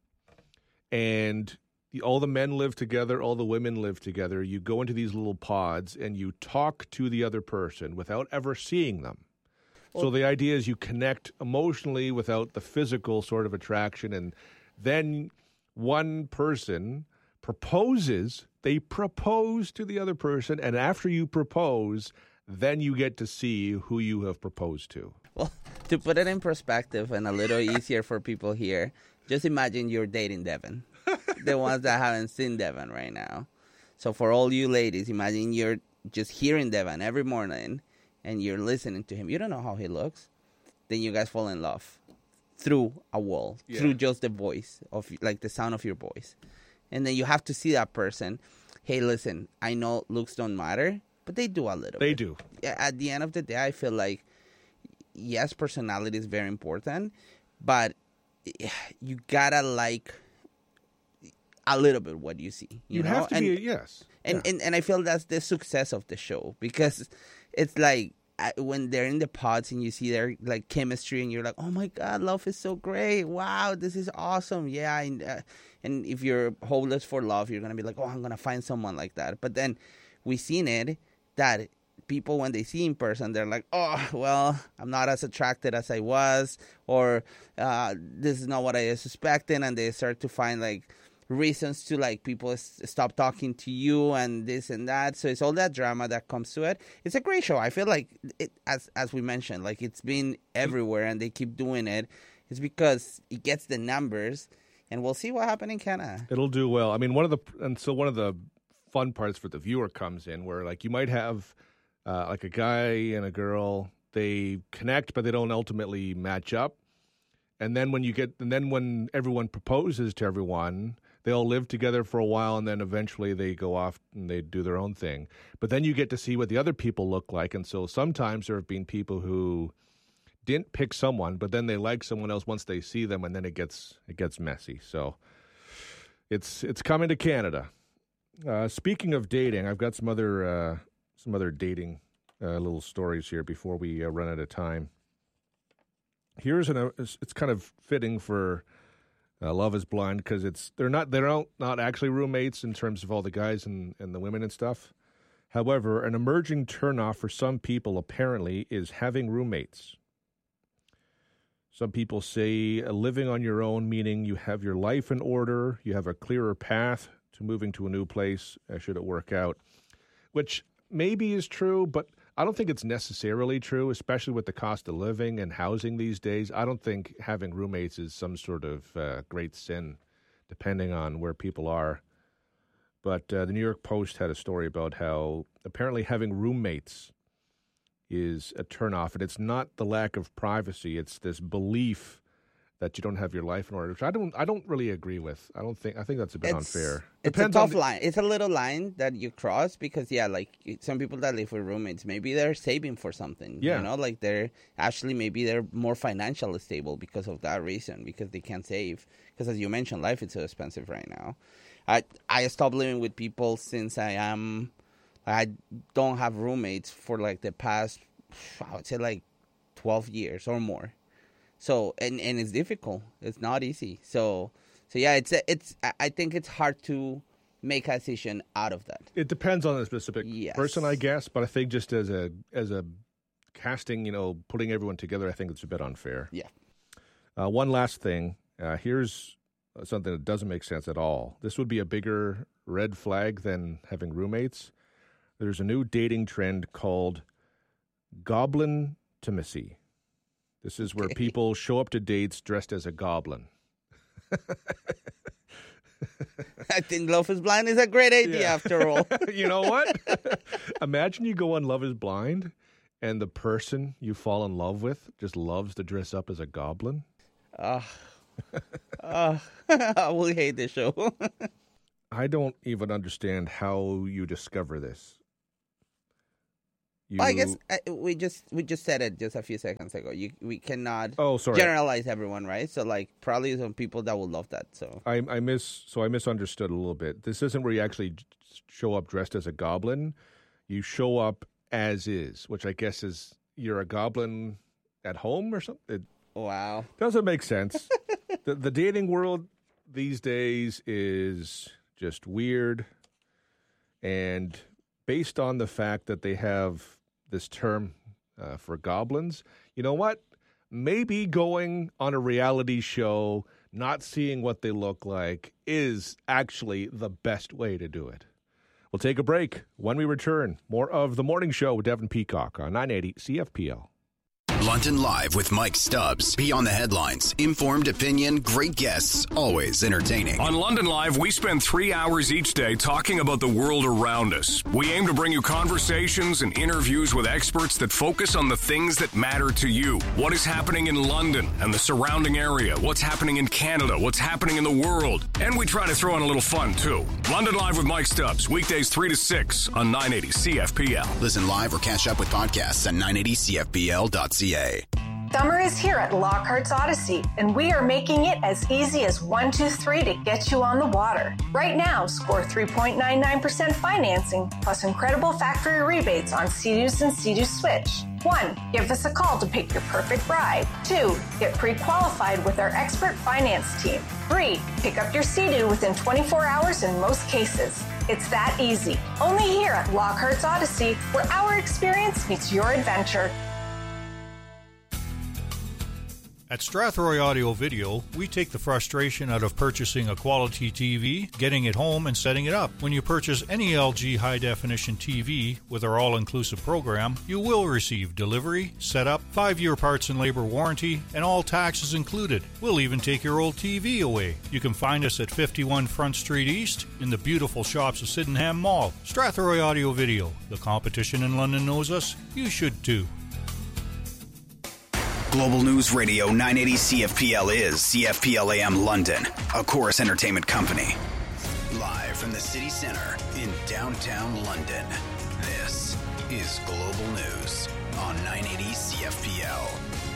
And the, all the men live together, all the women live together. You go into these little pods and you talk to the other person without ever seeing them. So the idea is you connect emotionally without the physical sort of attraction, and then one person proposes, they propose to the other person, and after you propose, then you get to see who you have proposed to. Well, to put it in perspective and a little easier for people here, just imagine you're dating Devin, the ones that haven't seen Devin right now. So for all you ladies, imagine you're just hearing Devin every morning, and you're listening to him. You don't know how he looks. Then you guys fall in love through a wall, yeah. through just the voice, of like the sound of your voice. And then you have to see that person. Hey, listen, I know looks don't matter, but they do a little They bit. do. At the end of the day, I feel like, yes, personality is very important, but you gotta like a little bit what you see. You, you know? have to and, be, yes. And, yeah. and, and I feel that's the success of the show, because it's like when they're in the pods and you see their like chemistry and you're like, oh my God, love is so great. Wow, this is awesome. Yeah. And, uh, and if you're hopeless for love, you're going to be like, oh, I'm going to find someone like that. But then we've seen it that people, when they see in person, they're like, oh, well, I'm not as attracted as I was, or uh, this is not what I was suspecting. And they start to find like reasons to like people s- stop talking to you and this and that. So it's all that drama that comes to it. It's a great show. I feel like it, as as we mentioned, like it's been everywhere and they keep doing it. It's because it gets the numbers, and we'll see what happens in Canada. It'll do well. I mean, one of the and so one of the fun parts for the viewer comes in where like you might have uh, like a guy and a girl, they connect but they don't ultimately match up. And then when you get and then when everyone proposes to everyone, they all live together for a while, and then eventually they go off and they do their own thing. But then you get to see what the other people look like. And so sometimes there have been people who didn't pick someone, but then they like someone else once they see them, and then it gets it gets messy. So it's it's coming to Canada. Uh, speaking of dating, I've got some other uh, some other dating uh, little stories here before we uh, run out of time. Here's an uh, it's kind of fitting for Uh, Love is Blind, because it's they're not they're not, not actually roommates in terms of all the guys and, and the women and stuff. However, an emerging turnoff for some people apparently is having roommates. Some people say uh, living on your own, meaning you have your life in order, you have a clearer path to moving to a new place uh, should it work out, which maybe is true, but I don't think it's necessarily true, especially with the cost of living and housing these days. I don't think having roommates is some sort of uh, great sin, depending on where people are. But uh, the New York Post had a story about how apparently having roommates is a turnoff, and it's not the lack of privacy; it's this belief that you don't have your life in order, which I don't I don't really agree with. I don't think I think that's a bit it's, unfair. It's Depends a tough on the, line. It's a little line that you cross because, yeah, like some people that live with roommates, maybe they're saving for something. Yeah. You know, like they're actually maybe they're more financially stable because of that reason, because they can't save. Because as you mentioned, life is so expensive right now. I I stopped living with people since I am, I don't have roommates for like the past, I would say like twelve years or more. So, and, and it's difficult. It's not easy. So, so yeah, it's, it's, I think it's hard to make a decision out of that. It depends on the specific yes. person, I guess, but I think just as a, as a casting, you know, putting everyone together, I think it's a bit unfair. Yeah. Uh, one last thing. Uh, here's something that doesn't make sense at all. This would be a bigger red flag than having roommates. There's a new dating trend called goblin-timacy. This is where okay. people show up to dates dressed as a goblin. I think Love is Blind is a great idea yeah. after all. You know what? Imagine you go on Love is Blind and the person you fall in love with just loves to dress up as a goblin. Uh, uh, I will hate this show. I don't even understand how you discover this. You... Well, I guess uh, we just we just said it just a few seconds ago. You we cannot oh, sorry. generalize everyone, right? So like probably some people that will love that. So I, I miss so I misunderstood a little bit. This isn't where you actually show up dressed as a goblin. You show up as is, which I guess is you're a goblin at home or something. It wow, doesn't make sense. the The dating world these days is just weird, and based on the fact that they have this term uh, for goblins, you know what? Maybe going on a reality show, not seeing what they look like, is actually the best way to do it. We'll take a break. When we return, more of The Morning Show with Devin Peacock on nine eighty C F P L. London Live with Mike Stubbs. Beyond the headlines. Informed opinion, great guests, always entertaining. On London Live, we spend three hours each day talking about the world around us. We aim to bring you conversations and interviews with experts that focus on the things that matter to you. What is happening in London and the surrounding area? What's happening in Canada? What's happening in the world? And we try to throw in a little fun, too. London Live with Mike Stubbs. Weekdays three to six on nine eighty C F P L. Listen live or catch up with podcasts at nine eighty C F P L dot C A. Summer is here at Lockhart's Odyssey, and we are making it as easy as one, two, three to get you on the water. Right now, score three point nine nine percent financing, plus incredible factory rebates on Sea-Doos and Sea-Doo Switch. One, give us a call to pick your perfect ride. Two, get pre-qualified with our expert finance team. Three, pick up your Sea-Doo within twenty-four hours in most cases. It's that easy. Only here at Lockhart's Odyssey, where our experience meets your adventure. At Strathroy Audio Video, we take the frustration out of purchasing a quality T V, getting it home, and setting it up. When you purchase any L G high-definition T V with our all-inclusive program, you will receive delivery, setup, five-year parts and labor warranty, and all taxes included. We'll even take your old T V away. You can find us at fifty-one Front Street East in the beautiful shops of Sydenham Mall. Strathroy Audio Video. The competition in London knows us. You should too. Global News Radio nine eighty C F P L is C F P L A M London, a Chorus Entertainment company. Live from the city center in downtown London, this is Global News on nine eighty C F P L.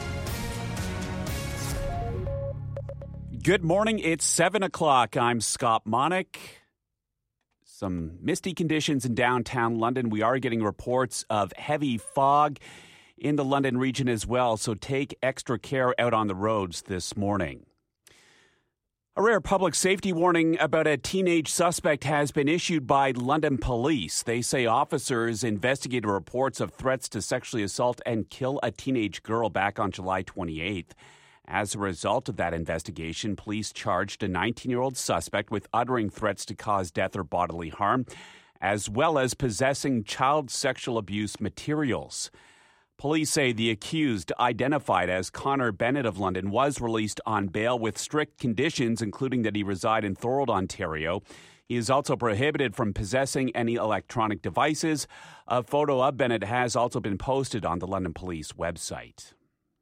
Good morning. It's seven o'clock. I'm Scott Monick. Some misty conditions in downtown London. We are getting reports of heavy fog in the London region as well, so take extra care out on the roads this morning. A rare public safety warning about a teenage suspect has been issued by London police. They say officers investigated reports of threats to sexually assault and kill a teenage girl back on July twenty-eighth. As a result of that investigation, police charged a nineteen-year-old suspect with uttering threats to cause death or bodily harm, as well as possessing child sexual abuse materials. Police say the accused, identified as Connor Bennett of London, was released on bail with strict conditions, including that he reside in Thorold, Ontario. He is also prohibited from possessing any electronic devices. A photo of Bennett has also been posted on the London Police website.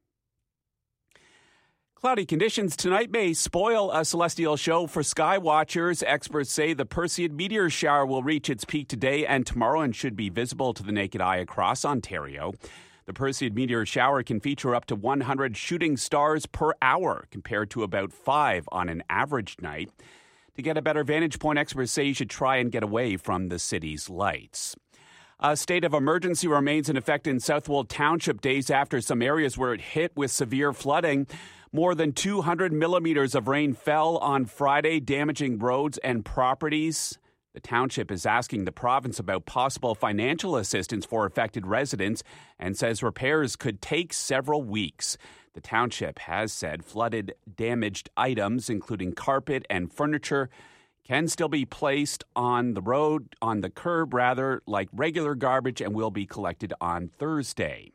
Cloudy conditions tonight may spoil a celestial show for sky watchers. Experts say the Perseid meteor shower will reach its peak today and tomorrow and should be visible to the naked eye across Ontario. The Perseid meteor shower can feature up to one hundred shooting stars per hour, compared to about five on an average night. To get a better vantage point, experts say you should try and get away from the city's lights. A state of emergency remains in effect in Southwold Township days after some areas were hit with severe flooding. More than two hundred millimeters of rain fell on Friday, damaging roads and properties. The township is asking the province about possible financial assistance for affected residents and says repairs could take several weeks. The township has said flooded, damaged items, including carpet and furniture, can still be placed on the road, on the curb rather, like regular garbage, and will be collected on Thursday.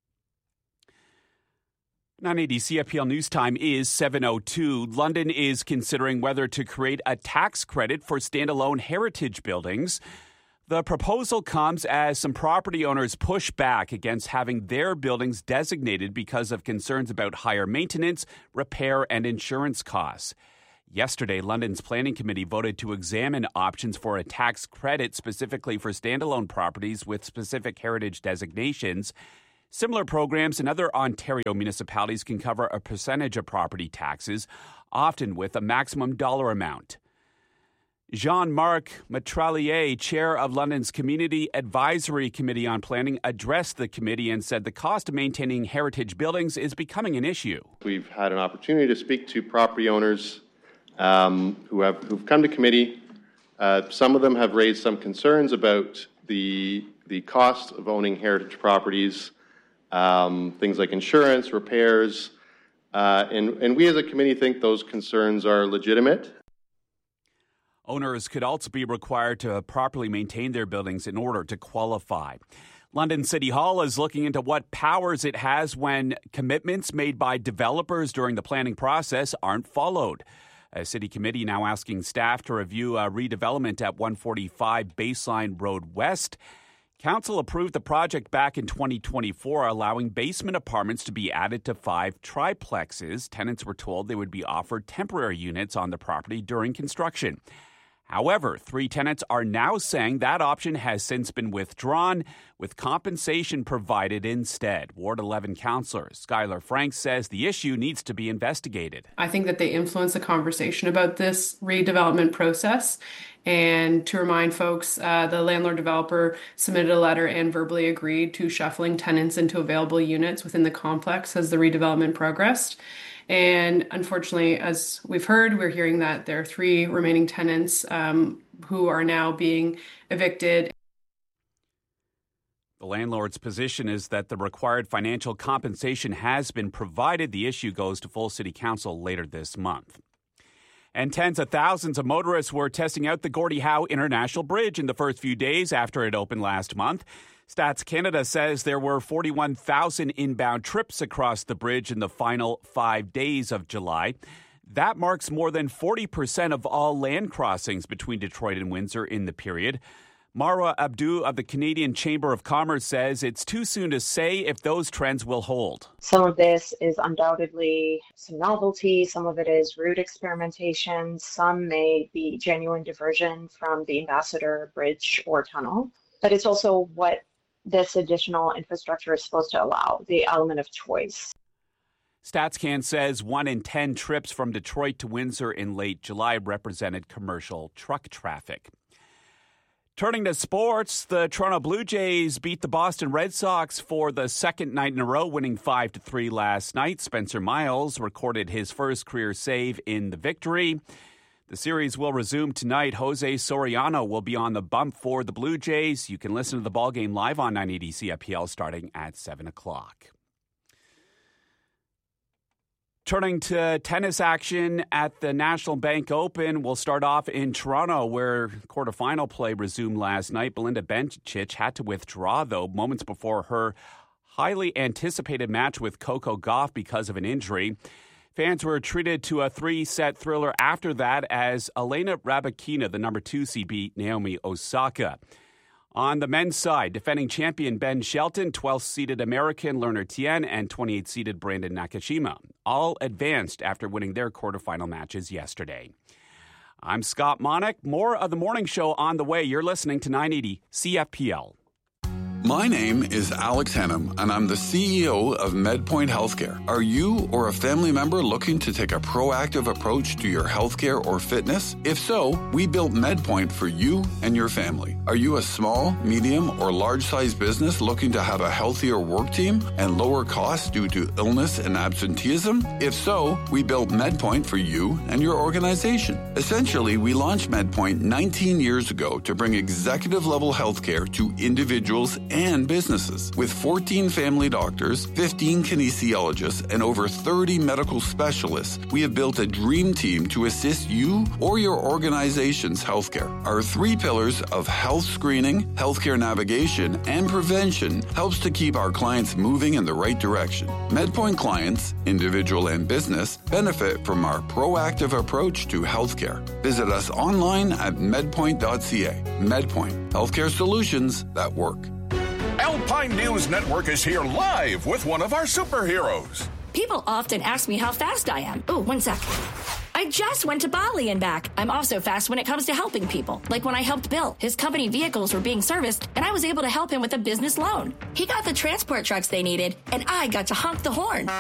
nine eighty C F P L News Time is seven oh two. London is considering whether to create a tax credit for standalone heritage buildings. The proposal comes as some property owners push back against having their buildings designated because of concerns about higher maintenance, repair, and insurance costs. Yesterday, London's Planning Committee voted to examine options for a tax credit specifically for standalone properties with specific heritage designations. Similar programs in other Ontario municipalities can cover a percentage of property taxes, often with a maximum dollar amount. Jean-Marc Metralier, chair of London's Community Advisory Committee on Planning, addressed the committee and said the cost of maintaining heritage buildings is becoming an issue. We've had an opportunity to speak to property owners um, who have who've come to committee. Uh, some of them have raised some concerns about the the cost of owning heritage properties. Um, things like insurance, repairs, uh, and, and we as a committee think those concerns are legitimate. Owners could also be required to properly maintain their buildings in order to qualify. London City Hall is looking into what powers it has when commitments made by developers during the planning process aren't followed. A city committee now asking staff to review a redevelopment at one forty-five Baseline Road West. Council approved the project back in twenty twenty-four, allowing basement apartments to be added to five triplexes. Tenants were told they would be offered temporary units on the property during construction. However, three tenants are now saying that option has since been withdrawn, with compensation provided instead. Ward eleven councillor Skylar Frank says the issue needs to be investigated. I think that they influence the conversation about this redevelopment process. And to remind folks, uh, the landlord-developer submitted a letter and verbally agreed to shuffling tenants into available units within the complex as the redevelopment progressed. And unfortunately, as we've heard, we're hearing that there are three remaining tenants um, who are now being evicted. The landlord's position is that the required financial compensation has been provided. The issue goes to full city council later this month. And tens of thousands of motorists were testing out the Gordie Howe International Bridge in the first few days after it opened last month. Stats Canada says there were forty-one thousand inbound trips across the bridge in the final five days of July. That marks more than forty percent of all land crossings between Detroit and Windsor in the period. Marwa Abdu of the Canadian Chamber of Commerce says it's too soon to say if those trends will hold. Some of this is undoubtedly some novelty. Some of it is route experimentation. Some may be genuine diversion from the Ambassador Bridge or tunnel. But it's also what this additional infrastructure is supposed to allow, the element of choice. StatsCan says one in ten trips from Detroit to Windsor in late July represented commercial truck traffic. Turning to sports, the Toronto Blue Jays beat the Boston Red Sox for the second night in a row, winning five to three last night. Spencer Miles recorded his first career save in the victory. The series will resume tonight. Jose Soriano will be on the bump for the Blue Jays. You can listen to the ballgame live on nine eighty C F P L starting at seven o'clock. Turning to tennis action at the National Bank Open, we'll start off in Toronto, where quarterfinal play resumed last night. Belinda Bencic had to withdraw, though, moments before her highly anticipated match with Coco Gauff because of an injury. Fans were treated to a three-set thriller after that as Elena Rybakina, the number two seed, beat Naomi Osaka. On the men's side, defending champion Ben Shelton, twelfth-seeded American Lerner Tien, and twenty-eighth-seeded Brandon Nakashima all advanced after winning their quarterfinal matches yesterday. I'm Scott Monick. More of the morning show on the way. You're listening to nine eighty C F P L. My name is Alex Hennum, and I'm the C E O of MedPoint Healthcare. Are you or a family member looking to take a proactive approach to your healthcare or fitness? If so, we built MedPoint for you and your family. Are you a small, medium, or large-sized business looking to have a healthier work team and lower costs due to illness and absenteeism? If so, we built MedPoint for you and your organization. Essentially, we launched MedPoint nineteen years ago to bring executive-level healthcare to individuals and businesses. With fourteen family doctors, fifteen kinesiologists, and over thirty medical specialists, we have built a dream team to assist you or your organization's healthcare. Our three pillars of health screening, healthcare navigation, and prevention helps to keep our clients moving in the right direction. MedPoint clients, individual and business, benefit from our proactive approach to healthcare. Visit us online at medpoint dot c a. MedPoint, healthcare solutions that work. Alpine News Network is here live with one of our superheroes. People often ask me how fast I am. Oh, one sec. I just went to Bali and back. I'm also fast when it comes to helping people. Like when I helped Bill. His company vehicles were being serviced, and I was able to help him with a business loan. He got the transport trucks they needed, and I got to honk the horn.